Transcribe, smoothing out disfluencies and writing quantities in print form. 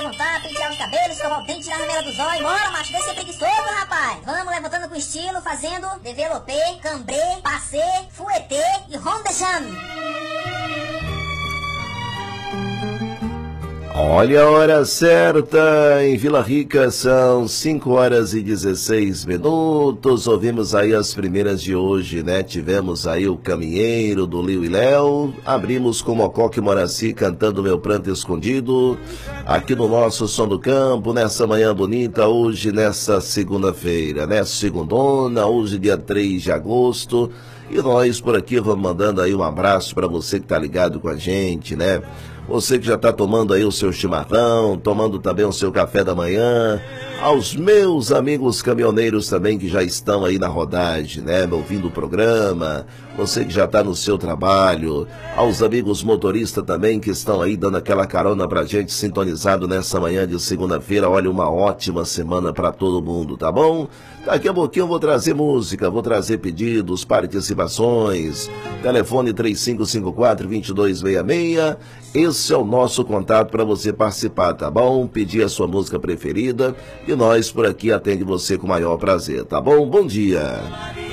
levantar, pentear os cabelos, escovar o dente, tirar a remela dos olhos. Bora, macho, deixa ser preguiçoso, rapaz. Vamos levantando com estilo, fazendo développé, cambré, passé, fouetté e ronde de chambre. Olha a hora certa, em Vila Rica são 5 horas e 16 minutos, ouvimos aí as primeiras de hoje, né? Tivemos aí o Caminheiro do Liu e Léo, abrimos com Mococa e Moraci cantando Meu Pranto Escondido, aqui no nosso Som do Campo, nessa manhã bonita, hoje nessa segunda-feira, né? Segundona, hoje dia 3 de agosto, e nós por aqui vamos mandando aí um abraço para você que tá ligado com a gente, né? Você que já está tomando aí o seu chimarrão, tomando também o seu café da manhã, aos meus amigos caminhoneiros também que já estão aí na rodagem, né, ouvindo o programa, você que já está no seu trabalho, aos amigos motoristas também que estão aí dando aquela carona pra gente, sintonizado nessa manhã de segunda-feira. Olha, uma ótima semana para todo mundo, tá bom? Daqui a pouquinho eu vou trazer música, vou trazer pedidos, participações, telefone 3554-2266, esse é o nosso contato para você participar, tá bom? Pedir a sua música preferida e nós por aqui atende você com o maior prazer, tá bom? Bom dia!